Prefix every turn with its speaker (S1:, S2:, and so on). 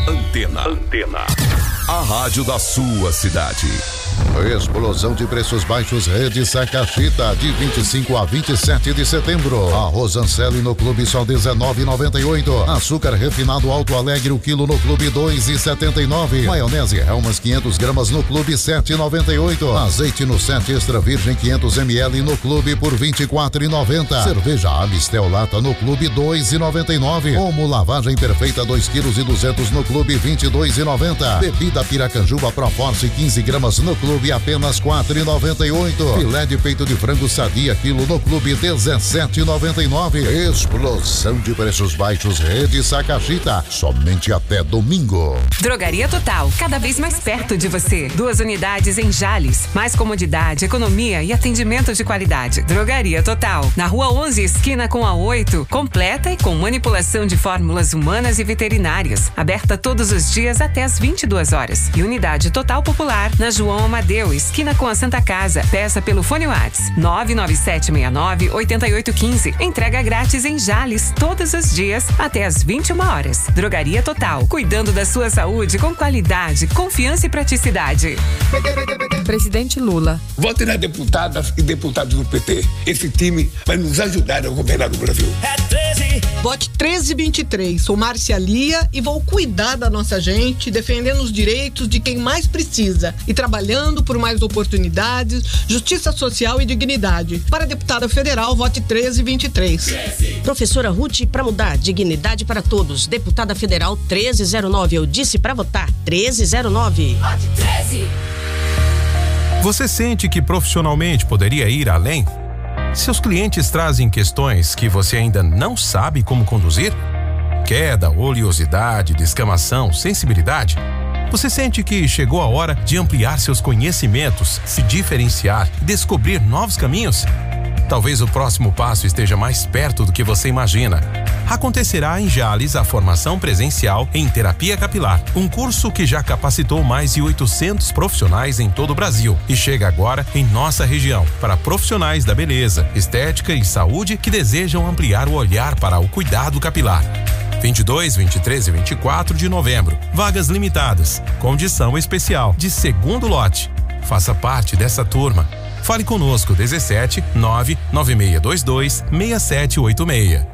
S1: Antena. A rádio da sua cidade.
S2: Explosão de preços baixos Rede Sacachita, de 25 a 27 de setembro. Arroz Anceli no clube só R$19,98. Açúcar refinado Alto Alegre o quilo no clube R$2,79. Maionese Helmas 500 gramas no clube R$7,98. Azeite no Set Extra Virgem 500 ml no clube por R$24,90. Cerveja Amistel Lata no clube R$2,99. Omo lavagem perfeita 2,2 kg no clube R$22,90. Bebida Piracanjuba Proforce 15 gramas no clube apenas R$4,98. Filé de peito de frango Sadia quilo no clube R$17,99. Explosão de preços baixos Rede Sacachita, somente até domingo.
S3: Drogaria Total, cada vez mais perto de você. 2 unidades em Jales, mais comodidade, economia e atendimento de qualidade. Drogaria Total, na Rua 11, esquina com a 8, completa e com manipulação de fórmulas humanas e veterinárias. Aberta todos os dias até às 22 horas. E unidade Total Popular, na João Amadeu, esquina com a Santa Casa. Peça pelo fone WhatsApp 99769-8815. Entrega grátis em Jales todos os dias até às 21 horas. Drogaria Total, cuidando da sua saúde com qualidade, confiança e praticidade.
S4: Presidente Lula.
S5: Vote nas deputadas e deputados do PT. Esse time vai nos ajudar a governar o Brasil.
S6: É 13.
S7: Vote 1323. Sou Márcia Lia e vou cuidar da nossa gente, defendendo os direitos de quem mais precisa e trabalhando por mais oportunidades, justiça social e dignidade. Para deputada federal, vote 1323.
S8: 13. Professora Ruth, para mudar, dignidade para todos. Deputada federal 1309. Eu disse para votar 1309.
S6: Vote 13.
S9: Você sente que profissionalmente poderia ir além? Seus clientes trazem questões que você ainda não sabe como conduzir? Queda, oleosidade, descamação, sensibilidade? Você sente que chegou a hora de ampliar seus conhecimentos, se diferenciar e descobrir novos caminhos? Talvez o próximo passo esteja mais perto do que você imagina. Acontecerá em Jales a formação presencial em terapia capilar, um curso que já capacitou mais de 800 profissionais em todo o Brasil e chega agora em nossa região para profissionais da beleza, estética e saúde que desejam ampliar o olhar para o cuidado capilar. 22, 23 e 24 de novembro. Vagas limitadas. Condição especial de segundo lote. Faça parte dessa turma. Fale conosco 17 99622 6786.